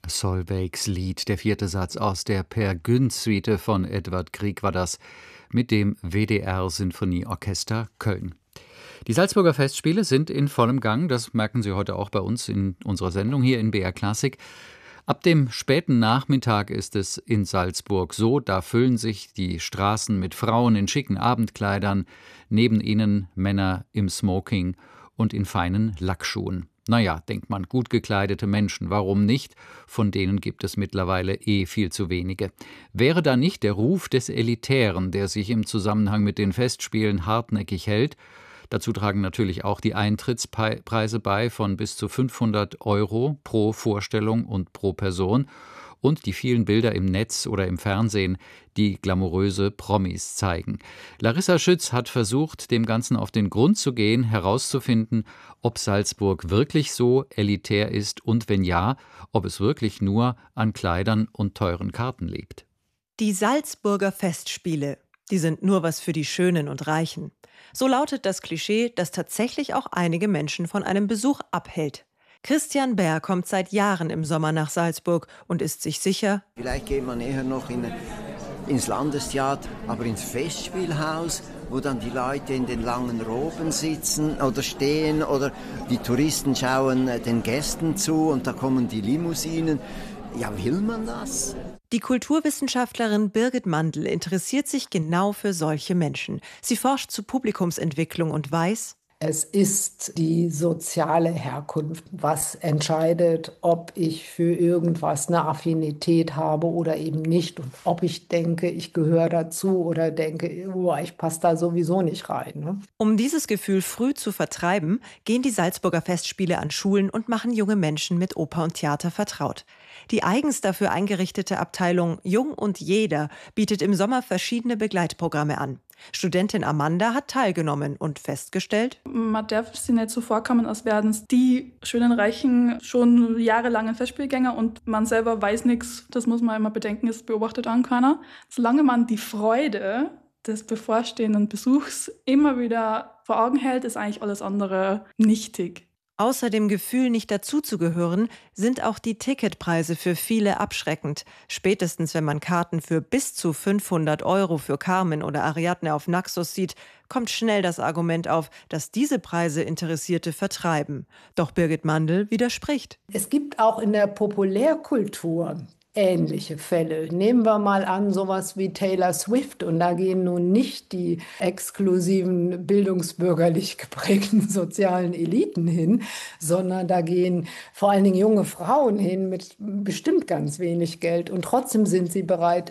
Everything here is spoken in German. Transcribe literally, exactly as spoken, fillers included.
Solveigs Lied, der vierte Satz aus der Per Gynt-Suite von Edvard Grieg war das mit dem W D R-Sinfonieorchester Köln. Die Salzburger Festspiele sind in vollem Gang, das merken Sie heute auch bei uns in unserer Sendung hier in B R Klassik. Ab dem späten Nachmittag ist es in Salzburg so, da füllen sich die Straßen mit Frauen in schicken Abendkleidern, neben ihnen Männer im Smoking und in feinen Lackschuhen. Naja, denkt man, gut gekleidete Menschen, warum nicht? Von denen gibt es mittlerweile eh viel zu wenige. Wäre da nicht der Ruf des Elitären, der sich im Zusammenhang mit den Festspielen hartnäckig hält? Dazu tragen natürlich auch die Eintrittspreise bei von bis zu fünfhundert Euro pro Vorstellung und pro Person und die vielen Bilder im Netz oder im Fernsehen, die glamouröse Promis zeigen. Larissa Schütz hat versucht, dem Ganzen auf den Grund zu gehen, herauszufinden, ob Salzburg wirklich so elitär ist und wenn ja, ob es wirklich nur an Kleidern und teuren Karten liegt. Die Salzburger Festspiele, die sind nur was für die Schönen und Reichen. So lautet das Klischee, das tatsächlich auch einige Menschen von einem Besuch abhält. Christian Bär kommt seit Jahren im Sommer nach Salzburg und ist sich sicher, vielleicht geht man eher noch in, ins Landestheater, aber ins Festspielhaus, wo dann die Leute in den langen Roben sitzen oder stehen oder die Touristen schauen den Gästen zu und da kommen die Limousinen. Ja, will man das? Die Kulturwissenschaftlerin Birgit Mandl interessiert sich genau für solche Menschen. Sie forscht zu Publikumsentwicklung und weiß, es ist die soziale Herkunft, was entscheidet, ob ich für irgendwas eine Affinität habe oder eben nicht. Und ob ich denke, ich gehöre dazu oder denke, oh, ich passe da sowieso nicht rein. Ne? Um dieses Gefühl früh zu vertreiben, gehen die Salzburger Festspiele an Schulen und machen junge Menschen mit Oper und Theater vertraut. Die eigens dafür eingerichtete Abteilung Jung und Jeder bietet im Sommer verschiedene Begleitprogramme an. Studentin Amanda hat teilgenommen und festgestellt, man darf sich nicht so vorkommen, als wären es die schönen Reichen schon jahrelange Festspielgänger und man selber weiß nichts. Das muss man immer bedenken, es beobachtet an keiner. Solange man die Freude des bevorstehenden Besuchs immer wieder vor Augen hält, ist eigentlich alles andere nichtig. Außer dem Gefühl, nicht dazuzugehören, sind auch die Ticketpreise für viele abschreckend. Spätestens, wenn man Karten für bis zu fünfhundert Euro für Carmen oder Ariadne auf Naxos sieht, kommt schnell das Argument auf, dass diese Preise Interessierte vertreiben. Doch Birgit Mandl widerspricht. Es gibt auch in der Populärkultur ähnliche Fälle. Nehmen wir mal an, sowas wie Taylor Swift. Und da gehen nun nicht die exklusiven, bildungsbürgerlich geprägten sozialen Eliten hin, sondern da gehen vor allen Dingen junge Frauen hin mit bestimmt ganz wenig Geld. Und trotzdem sind sie bereit,